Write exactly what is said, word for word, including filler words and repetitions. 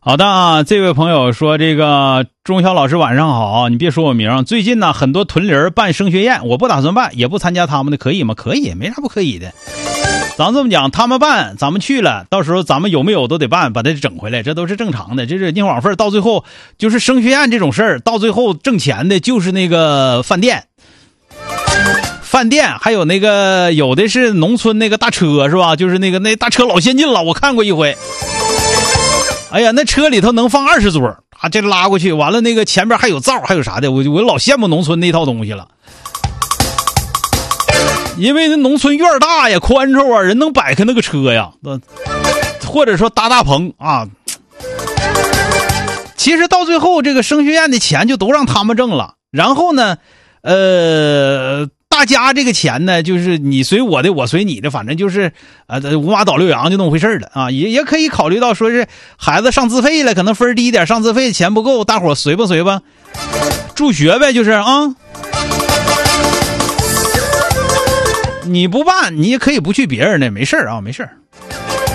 好的啊，这位朋友说，这个钟晓老师晚上好，你别说我名，最近呢很多屯林办升学宴，我不打算办，也不参加他们的，可以吗？可以，没啥不可以的。咱这么讲，他们办咱们去了，到时候咱们有没有都得办，把它整回来，这都是正常的。这是宁枉费，到最后就是升学宴这种事儿，到最后挣钱的就是那个饭店饭店还有那个有的是农村那个大车，是吧？就是那个那大车老先进了，我看过一回。哎呀，那车里头能放二十桌啊，这拉过去完了，那个前边还有灶还有啥的，我我老羡慕农村那套东西了。因为那农村院大呀，宽敞啊，人能摆开那个车呀，或者说搭大棚啊。其实到最后这个升学宴的钱就都让他们挣了，然后呢呃大家这个钱呢，就是你随我的，我随你的，反正就是呃五马倒六羊就那么回事了啊。也也可以考虑到说是孩子上自费了，可能分低一点，上自费钱不够，大伙随吧随吧，助学呗，就是啊。你不办，你也可以不去别人的，没事啊，没事。